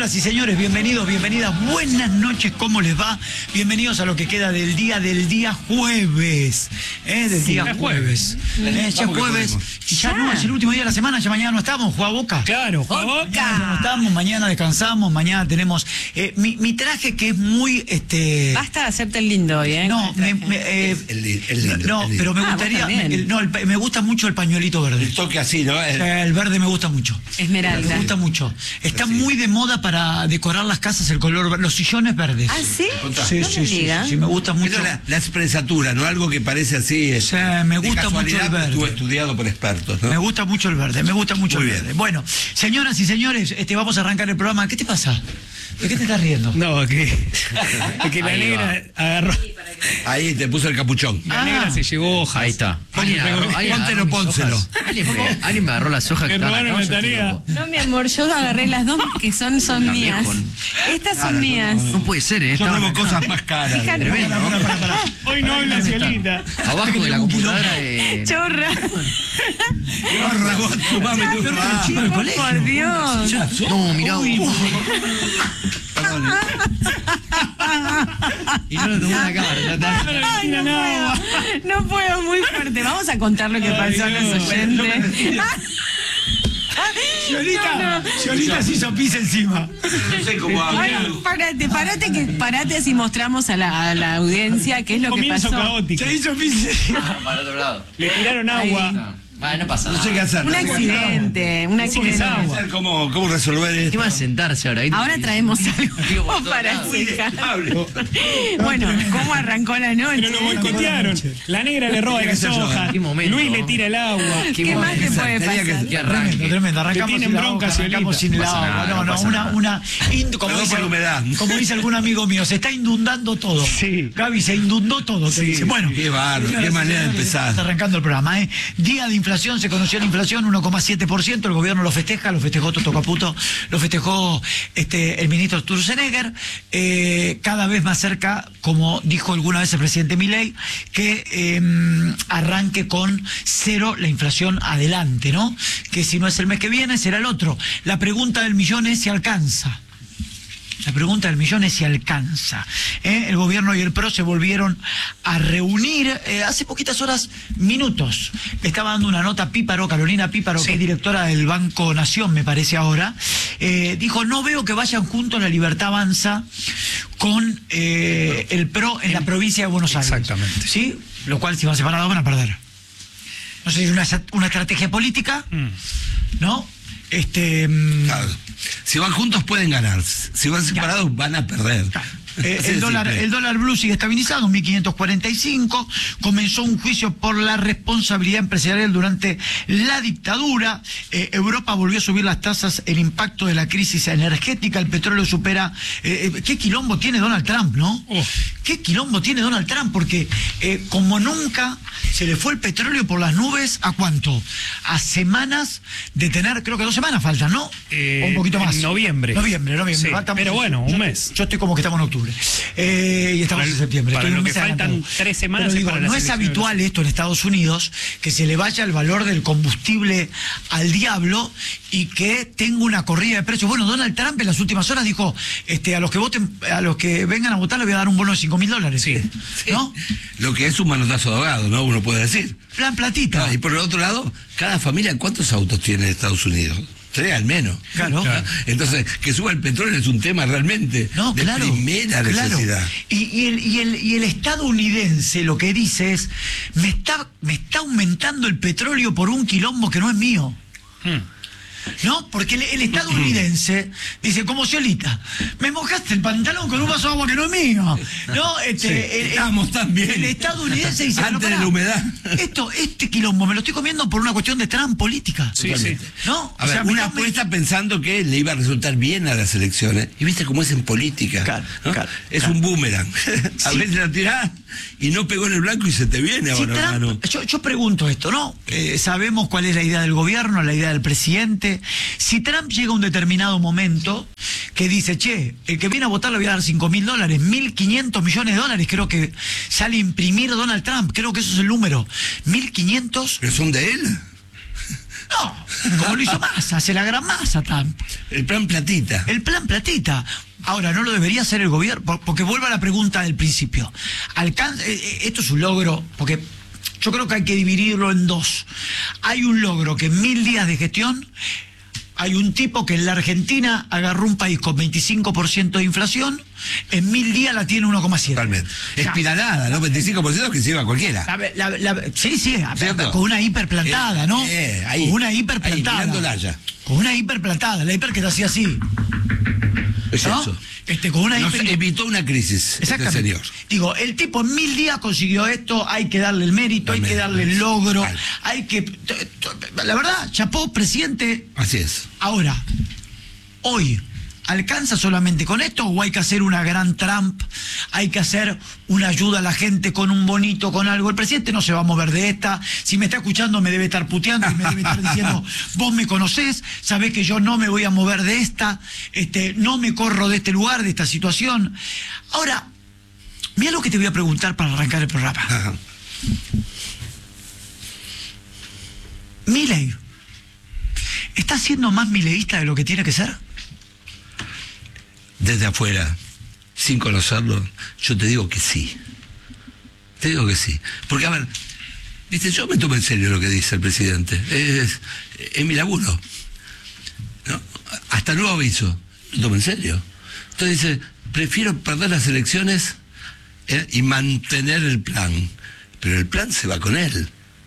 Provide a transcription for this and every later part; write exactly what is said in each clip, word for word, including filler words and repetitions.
Señoras y señores, bienvenidos, bienvenidas, buenas noches, ¿cómo les va? Bienvenidos a lo que queda del día del día jueves, ¿eh? Del Sí, día jueves. ¿Eh? Ya jueves, y ya, ya no, es el último día de la semana, ya mañana no estamos, juega Boca. Claro, juega Boca. Mañana no estamos, mañana descansamos, mañana tenemos eh, mi, mi traje que es muy, este... Basta de hacerte el lindo hoy, ¿eh? No, me, me, eh, el, el, el lindo, no, el lindo. pero me Ah, gustaría, vos también. el, no, el, me gusta mucho el pañuelito verde. El toque así, ¿no? El, El verde me gusta mucho. Esmeralda. Me gusta mucho. Está Sí. muy de moda para decorar las casas el color verde, los sillones verdes. ¿Ah, sí? Contá. Sí, No sí, me sí, diga. sí, sí, me gusta mucho. Pero la, la expresatura, ¿no? Algo que parece así. Sí, me de gusta mucho casualidad, el verde. Estuvo estudiado por expertos, ¿no? Me gusta mucho el verde, me gusta mucho Muy el bien. verde. Bueno, señoras y señores, este, vamos a arrancar el programa. ¿Qué te pasa? ¿De qué te estás riendo? No, que, que la Ahí negra agarró. Ahí te puso el capuchón. La Ah. negra se llevó hojas. Ahí está. Alguien Alguien agarró- alguien póntelo, agarró mis pónselo. hojas. Alguien me, alguien me agarró las hojas Me que estaban robaron acá, la yo estoy tarea. loco. No, mi amor, yo agarré las dos que son, son Una mías. viejo. Estas son mías. No puede ser, ¿eh? Yo Estaban nuevo acá. cosas más caras. Fíjate. Tremendo. Hoy no habla Cielita. Abajo de la computadora de... Chorra. Corra, vos, tu mami, tu mamá. Chico del colegio. Por Dios. No, mirá. Y no lo tomé en la cámara, ya está. Ay, no puedo. No puedo, muy fuerte. Vamos a contar lo que pasó a los oyentes. Ciolita, Ciolita se hizo pis encima. No sé cómo Ay, hablar. parate, parate, que, parate así mostramos a la, a la audiencia qué es lo que Comienzo pasó. caótico. Se hizo pis encima. Para el otro lado. Le tiraron agua. Bueno, no pasa No nada. sé qué hacer. Un no sé qué hacer. accidente, un Sí, que es accidente. agua. No sé ¿Cómo, cómo resolver ¿Qué esto? va a sentarse ahora? Ahí Ahora te- traemos Digo, por algo todos para lados. fijar. Hable. Bueno, ¿cómo arrancó la noche? Pero lo boicotearon. La negra le roba Tiene que las ser yo, hojas. ¿Qué momento? Luis le tira el agua. Qué ¿Qué más te momento. puede Tenía que- pasar? Que arranque. Tremendo, tremendo. Arrancamos tienen sin la bronca, boca, arrancamos Ciolita. sin el No pasa agua. nada, No, no no, pasa una, nada. una, ind- como, Perdón dice, por la humedad. como dice algún amigo mío, se está inundando todo. Sí. Gaby, se inundó todo, te dice. Bueno, Qué bárbaro, qué manera de empezar. está arrancando el programa, ¿eh? Día de inflación, se conoció la inflación, uno coma siete por ciento, el gobierno lo festeja, lo festejó Toto Caputo, lo festejó este el ministro Sturzenegger, eh, cada vez más cerca, como dijo alguna vez el presidente Milei, que eh, arranque con cero la inflación adelante, ¿no? Que si no es el mes que viene, será el otro. La pregunta del millón es si alcanza. La pregunta del millón es si alcanza. ¿eh? El gobierno y el P R O se volvieron a reunir eh, hace poquitas horas, minutos. Le estaba dando una nota Píparo, Carolina Píparo, que es directora del Banco Nación, me parece ahora. Eh, dijo, no veo que vayan juntos la Libertad Avanza con eh, el P R O en la provincia de Buenos Aires. Exactamente. ¿Sí? Lo cual, si van separados, van a perder. No sé si es una, una estrategia política, ¿no? Este... mm, Claro. Si van juntos pueden ganar. Si van separados van a perder. Eh, Así el, de dólar, simple. el dólar blue sigue estabilizado, mil quinientos cuarenta y cinco. Comenzó un juicio por la responsabilidad empresarial durante la dictadura. Eh, Europa volvió a subir las tasas, el impacto de la crisis energética, el petróleo supera... Eh, eh, ¿Qué quilombo tiene Donald Trump, no? Oh. ¿Qué quilombo tiene Donald Trump? Porque eh, como nunca se le fue el petróleo por las nubes, ¿a cuánto? A semanas de tener, creo que dos semanas faltan, ¿no? Eh, o un poquito más. en noviembre. Noviembre, noviembre. Sí, Faltamos- pero bueno, un yo- mes. Yo estoy como que estamos en octubre. Eh, y estamos Para- en septiembre. para Estoy lo un que mes faltan adelantado. tres semanas Pero es digo, para las no es elecciones. habitual esto en Estados Unidos, que se le vaya el valor del combustible al diablo y que tenga una corrida de precios. Bueno, Donald Trump en las últimas horas dijo, este, a los que voten, a los que vengan a votar le voy a dar un bono de cinco mil dólares. Sí. ¿No? Lo que es un manotazo de ahogado, ¿no? Uno puede decir. Plan platita. Ah, y por el otro lado, cada familia, ¿cuántos autos tiene en Estados Unidos? Tres al menos. Claro. ¿Ah? Entonces, que suba el petróleo es un tema realmente No, de claro. primera claro. necesidad. Y, y, el, y, el, y el estadounidense lo que dice es, me está, me está aumentando el petróleo por un quilombo que no es mío. Hmm. ¿No? Porque el, el estadounidense dice, como Ciolita, me mojaste el pantalón con un vaso de agua que no es mío. ¿No? Este, Sí, el, el- estábamos tan bien. El estadounidense dice, Antes "No, de pará, la humedad". Esto, este quilombo me lo estoy comiendo por una cuestión de trampa política. Sí, Totalmente. sí. ¿No? A O ver, sea, una mirá, apuesta pensando que le iba a resultar bien a las elecciones. Y viste cómo es en política. Claro, ¿no? claro, es claro. un boomerang. a Sí. veces la tirás y no pegó en el blanco y se te viene Si ahora, Trump- hermano. yo, yo pregunto esto, ¿no? Eh, sabemos cuál es la idea del gobierno, la idea del presidente. Si Trump llega a un determinado momento que dice, che, el que viene a votar le voy a dar cinco mil dólares, mil quinientos millones de dólares, creo que sale a imprimir Donald Trump, creo que eso es el número. Mil quinientos. ¿Pero son de él? No, como lo hizo Massa, hace la gran Massa Trump. El plan platita. El plan platita. Ahora, no lo debería hacer el gobierno, porque vuelvo a la pregunta del principio. Alcanza, esto es un logro, porque yo creo que hay que dividirlo en dos. Hay un logro que en mil días de gestión, hay un tipo que en la Argentina agarró un país con veinticinco por ciento de inflación, en mil días la tiene uno coma siete. Totalmente. Espiralada, ¿no? veinticinco por ciento que se lleva cualquiera. La, la, la, sí, sí, ¿cierto? Con una hiperplantada, ¿no? Eh, ahí, con una ahí, hiperplantada. mirándola ya. Con una hiperplantada, la hiper que te hacía así. Es ¿no? eso. Este, con una Nos hiper... evitó una crisis. Exactamente. Este señor. Digo, el tipo en mil días consiguió esto, hay que darle el mérito, hay que darle el logro, Vale. hay que... La verdad, chapó, presidente. Así es. Ahora, hoy, ¿alcanza solamente con esto o hay que hacer una gran Trump? Hay que hacer una ayuda a la gente con un bonito, con algo. El presidente no se va a mover de esta. Si me está escuchando me debe estar puteando y me debe estar diciendo, vos me conocés, sabés que yo no me voy a mover de esta, este, no me corro de este lugar, de esta situación. Ahora, mira lo que te voy a preguntar para arrancar el programa. Ajá. Milei, ¿está siendo más mileísta de lo que tiene que ser? Desde afuera, sin conocerlo, yo te digo que sí. Te digo que sí. Porque, a ver, viste, yo me tomo en serio lo que dice el presidente. Es, es mi laburo. ¿No? Hasta nuevo aviso. Lo tomo en serio. Entonces dice, prefiero perder las elecciones eh, y mantener el plan. Pero el plan se va con él.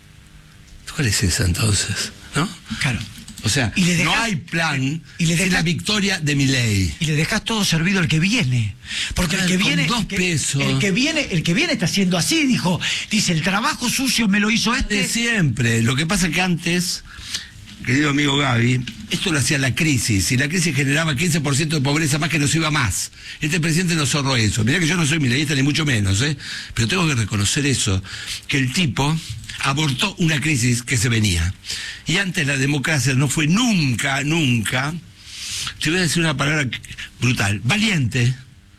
¿Cuál es esa entonces? ¿No? Claro. O sea, Y le no dejas- hay plan y le sin dejas- la victoria de Milei. Y le dejas todo servido al que viene. Porque A el ver, que con viene. dos el que, pesos. el que viene, el que viene está haciendo así, dijo. Dice, el trabajo sucio me lo hizo De este. siempre. Lo que pasa es que antes, querido amigo Gaby, esto lo hacía la crisis, y la crisis generaba quince por ciento de pobreza más que nos iba más. Este presidente nos ahorró eso. Mirá que yo no soy mileísta ni mucho menos, ¿eh? Pero tengo que reconocer eso, que el tipo abortó una crisis que se venía. Y antes la democracia no fue nunca, nunca, te voy a decir una palabra brutal, valiente,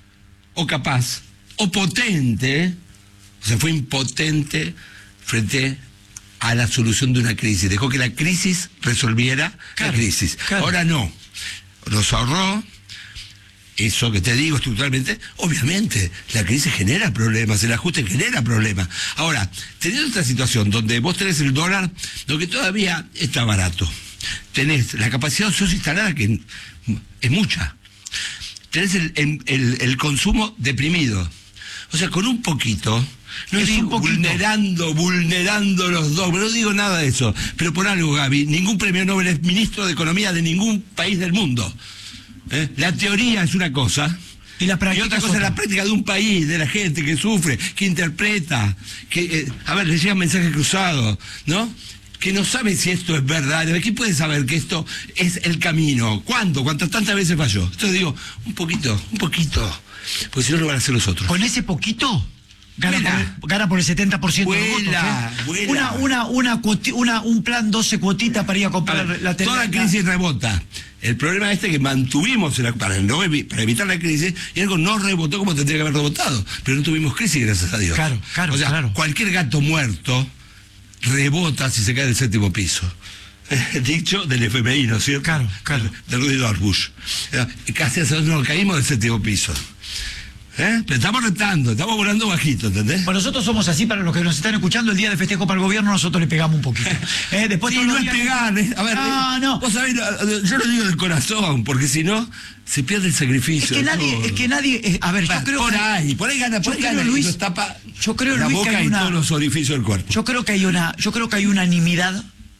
o capaz, o potente, o sea, fue impotente frente a la solución de una crisis. Dejó que la crisis resolviera Claro, la crisis. claro. Ahora no. Nos ahorró. Eso que te digo estructuralmente, obviamente, la crisis genera problemas, el ajuste genera problemas. Ahora, teniendo esta situación donde vos tenés el dólar, lo que todavía está barato, tenés la capacidad ociosa instalada, que es mucha, tenés el, el, el, el consumo deprimido. O sea, con un poquito, no Es digo un poquito. vulnerando, vulnerando los dos, no digo nada de eso, pero por algo, Gaby, ningún premio Nobel es ministro de Economía de ningún país del mundo. ¿Eh? La teoría es una cosa Y la práctica otra es cosa es otra. la práctica de un país, de la gente que sufre, que interpreta, que, eh, a ver, le llegan mensajes cruzados, ¿no? Que no sabe si esto es verdad. ¿Quién puede saber que esto es el camino? ¿Cuándo? ¿Cuántas tantas veces falló? Entonces digo, un poquito, un poquito, porque si no lo van a hacer los otros. Con ese poquito. Gana por, Vuela. el, gana por el setenta por ciento de los votos. Vuela, ¿eh? vuela. Una, una, una, cuoti- una, un plan doce cuotitas para ir a A comprar ver, la toda tele- crisis rebota. El problema este que mantuvimos en la- para, no evi- para evitar la crisis, y algo no rebotó como tendría que haber rebotado. Pero no tuvimos crisis, gracias a Dios. Claro, claro, O sea, claro. cualquier gato muerto rebota si se cae del séptimo piso. Dicho del F M I, ¿no es cierto? Claro, claro. De Rudy Dorbush. Eh, Casi hace dos nos caímos del séptimo piso. ¿Eh? Pero estamos retando, estamos volando bajito, ¿entendés? Bueno, nosotros somos así, para los que nos están escuchando, el día de festejo para el gobierno nosotros le pegamos un poquito. ¿Eh? Después Sí, todos no los es días- pegar, es- a ver, No, eh, no. vos sabés, yo lo digo del corazón, porque si no, se pierde el Es sacrificio. que de nadie, todo. es que nadie, eh, a ver, yo Bueno, creo por que, ahí, por ahí gana, por yo ahí creo, gana, y Luis, nos tapa yo creo, la Luis, que boca hay y una- todos los orificios del cuerpo. yo creo que hay una, yo creo que hay unanimidad.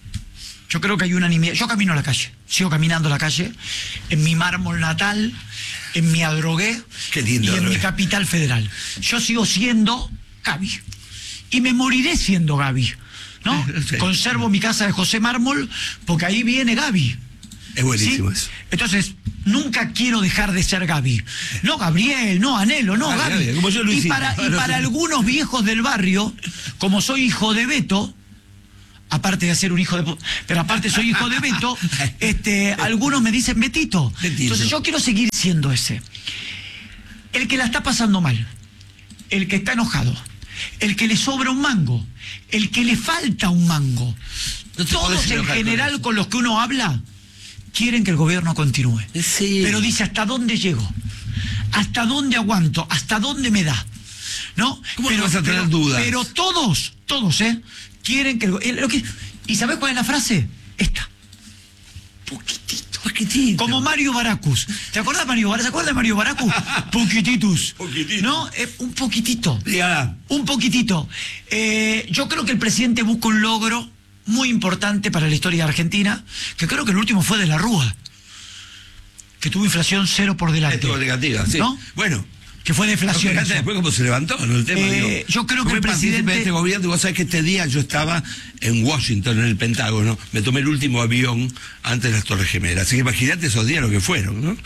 Yo creo que hay unanimidad. Yo camino a la calle, sigo caminando a la calle, en mi mármol natal, en mi Adrogué Qué lindo, y en Adrogué. mi capital federal. Yo sigo siendo Gaby. Y me moriré siendo Gaby. ¿No? Sí. Conservo mi casa de José Mármol porque ahí viene Gaby. Es buenísimo ¿Sí? eso. Entonces, nunca quiero dejar de ser Gaby. No Gabriel, no Anhelo, no Ah, Gaby. Gaby, como yo, y Luisito. para, y Bueno, para sí. algunos viejos del barrio, como soy hijo de Beto, aparte de ser un hijo de... pu- pero aparte soy hijo de Beto, este, algunos me dicen Betito. Betito. Entonces yo quiero seguir siendo ese. El que la está pasando mal, el que está enojado, el que le sobra un mango, el que le falta un mango, No te todos podés en enojar con general eso. con los que uno habla quieren que el gobierno continúe. Sí. Pero dice, ¿hasta dónde llego? ¿Hasta dónde aguanto? ¿Hasta dónde me da? ¿No? ¿Cómo pero, no vas a tener pero- dudas? Pero todos, todos, ¿eh? Quieren que el, go- el- lo que ¿Y sabés cuál es la frase? Esta. Poquitito. Poquitito. Como Mario Baracus. ¿Te acuerdas de Mario Baracus? ¿Se acuerdas de Mario Baracus? Poquititus. Poquitito. ¿No? Eh, un poquitito. Dígala. Un poquitito. Eh, yo creo que el presidente busca un logro muy importante para la historia de Argentina, que creo que el último fue de la Rúa, que tuvo inflación cero por delante. Estuvo negativa, sí. ¿No? Bueno. Que fue deflación. Fíjate eso. después cómo se levantó, ¿no? El tema, Eh, digo. yo creo que Fui el partícipe presidente- de este gobierno, y vos sabés que este día yo estaba en Washington, en el Pentágono, me tomé el último avión antes de las Torres Gemelas. Así que imagínate esos días lo que fueron, ¿no?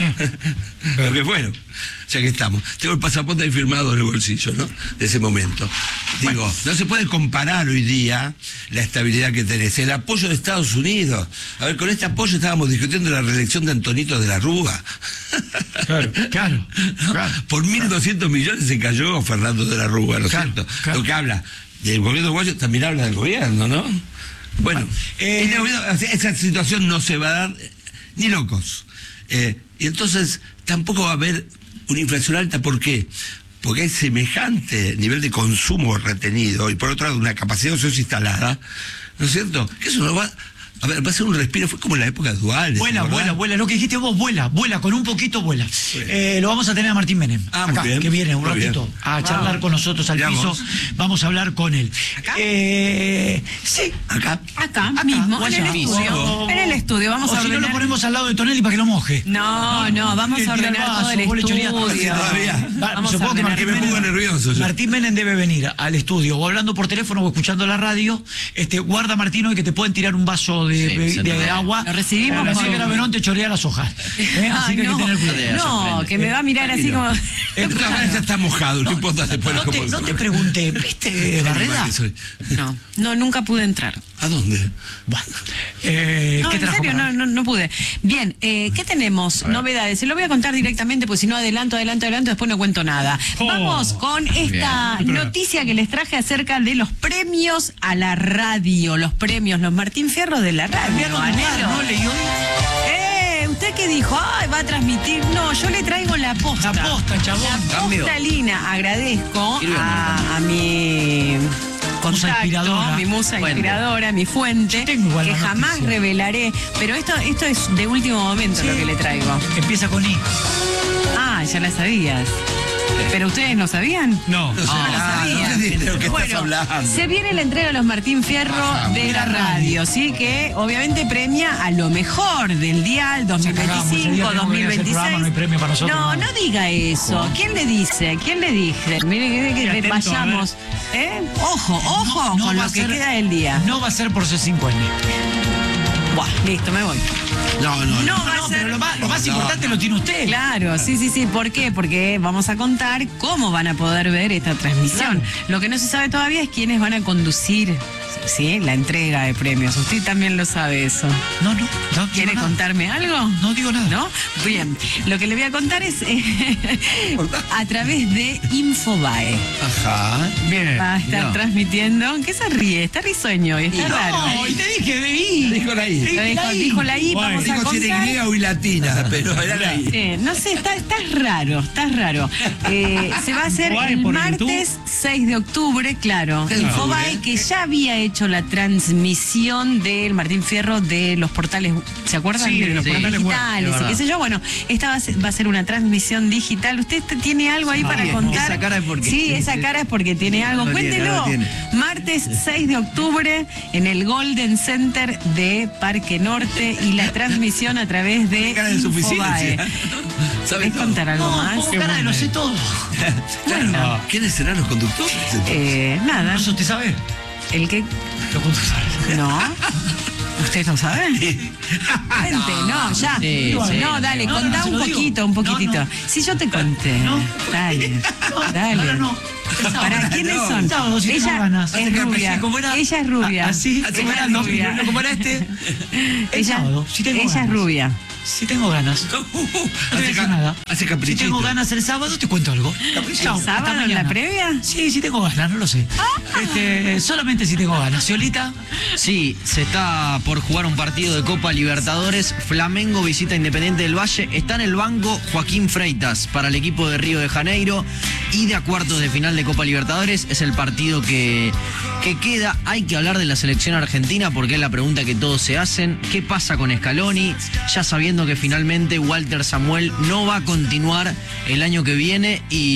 lo que fueron. O sea que estamos. Tengo el pasaporte ahí firmado en el bolsillo, ¿no? De ese momento. Digo, no se puede comparar hoy día la estabilidad que tenés. El apoyo de Estados Unidos. A ver, con este apoyo estábamos discutiendo la reelección de Antonito de la Rúa. Claro, claro, claro. Por mil doscientos millones se cayó Fernando de la Rúa, ¿no es Claro, cierto? claro. Lo que habla del gobierno de Washington también habla del gobierno, ¿no? Bueno, eh, este gobierno- esa situación no se va a dar eh, ni locos. Eh, y entonces tampoco va a haber una inflación alta. ¿Por qué? Porque hay semejante nivel de consumo retenido y por otro lado una capacidad de ocioso instalada, ¿no es cierto? Que eso no va... A ver, va a ser un respiro, fue como en la época dual. Vuela, vuela, vuela. Lo que dijiste vos, vuela, vuela, con un poquito vuela. Eh, lo vamos a tener a Martín Menem, Ah, muy acá, bien, que viene un muy ratito bien. a charlar con nosotros al Mirá piso. vos. Vamos a hablar con él. ¿Acá? Eh, sí. Acá. Acá, Acá, mismo, o en el allá. estudio. O- En el estudio, vamos o a si no ordenar. lo ponemos al lado de Tonelli para que lo moje. No, no, vamos Que a tira el ordenar vaso, todo el vos le choreás todo estudio. así todavía. Va, Vamos a supongo que ordenar. Martín Que me pongo Menem- nervioso yo. Martín Menem debe venir al estudio o hablando por teléfono o escuchando la radio. Este, guarda, Martín, hoy que te pueden tirar un vaso de, Sí, de- se de te- agua. Lo recibimos La con- señora Verón te chorea las hojas. ¿eh? Así Ay, que hay no, que tener cuidado. cuidado. no, Sorprende. que me va a mirar así como... Eh, De todas maneras ya está mojado, no, importa después no, cómo te, no se- te pregunté, ¿viste, Barreda? Que soy. No, no, nunca pude entrar. ¿A dónde? Bueno, eh, No, ¿qué en trajo serio, para- no, no, no pude. Bien, eh, ¿qué tenemos? Novedades. Se lo voy a contar directamente, porque si no adelanto, adelanto, adelanto, después no cuento nada. Oh. Vamos con esta noticia que les traje acerca de los premios a la radio. Los premios, los Martín Fierro de la radio. Cambiaron de lugar, Anhelo. ¿no? Leyó Eh, ¿usted qué dijo? Ay, va a transmitir. No, yo le traigo la posta. la posta, chabón. La Cambio. posta Lina. Agradezco Sirve, a, a mi contacto, inspiradora. mi musa Fuente. inspiradora, mi fuente, Yo tengo igual que la jamás noticia. revelaré. Pero esto, esto es de último momento Sí. lo que le traigo. Empieza con I. Ah, ya la sabías. ¿Pero ustedes no sabían? No. No sé, Ah, no sabía. sé de lo que Bueno, estás hablando. se viene la entrega de los Martín Fierro de la radio, ¿sí? Que obviamente premia a lo mejor del dial dos mil cagamos, ese día veinticinco, tenemos dos que ir mil a hacer veintiséis. programa, no hay premio para nosotros, No, no. no diga eso. ¿Quién le dice? ¿Quién le dice? Mire que, que Estoy atento, vayamos. ¿Eh? Ojo, ojo No con va lo a que ser- queda del día. No va a ser por C cinco N. Buah, listo, me voy. No, no, no. No va No, a ser. pero lo más, lo más No. importante lo tiene usted. Claro, sí, sí, sí. ¿Por qué? Porque vamos a contar cómo van a poder ver esta transmisión. Lo que no se sabe todavía es quiénes van a conducir, ¿sí? La entrega de premios. Usted también lo sabe eso. No, no, no. ¿Quiere digo nada. contarme algo? No digo nada. ¿No? Bien. Lo que le voy a contar es eh, a través de Infobae. Ajá. Bien. Va a estar no. transmitiendo. ¿Qué se ríe? Está risueño y está raro. No, y te dije de I. Dijo la I. Lo dijo, dijo la I, Guay. vamos a Dijo si era contar. griega o y latina, pero era la I. Eh, no sé, está- estás raro, estás raro. Eh, se va a hacer Infobae el por martes seis de octubre, claro. seis de Infobae, octubre. que ya había hecho la transmisión del Martín Fierro de los portales, ¿se acuerdan? Sí, de los los portales web, digitales es y qué verdad. sé yo. Bueno, esta va a ser, va a ser una transmisión digital. ¿Usted t- tiene algo ahí para bien. contar? Esa cara es porque- Sí, esa cara es porque tiene algo. No tiene, Cuéntelo. no tiene. Martes seis de octubre en el Golden Center de Parque Norte y la transmisión a través de Cara de Infobae. suficiencia. ¿Sabes ¿Querés contar algo No, más? pongo cara de lo sé todo. Bueno, ¿Quiénes serán los conductores? eh, nada. ¿Eso usted sabe? El que. Los conductores. No. ¿Usted lo sabe? Vente, no, ya. Sí, no, sí. dale, No, contá no, se un lo digo. poquito, un poquitito. No, no. Si yo te conté. No. Dale, dale. Ahora no. ¿Para quiénes no. son? Sábado, si tengo Ella ganas. es Hace rubia. que- ¿cómo era? Ella es rubia. Ah, Así, Ella ¿cómo era? es No, rubia. no, ¿cómo era este? El Ella, sábado, si tengo ella es ganas. rubia. Si tengo ganas. No te voy a Hace, decir ca- nada. hace Si caprichito. tengo ganas el sábado, te cuento algo. Chau, ¿El hasta sábado en la mañana. previa? Sí, sí tengo ganas, no lo sé. Este, solamente si tengo ganas. Ciolita, Sí, se está por jugar un partido de Copa Libertadores. Flamengo visita Independiente del Valle. Está en el banco Joaquín Freitas para el equipo de Río de Janeiro. Y de a cuartos de final de Copa Libertadores es el partido que, que queda. Hay que hablar de la selección argentina porque es la pregunta que todos se hacen. ¿Qué pasa con Scaloni? Ya sabiendo que finalmente Walter Samuel no va a continuar el año que viene y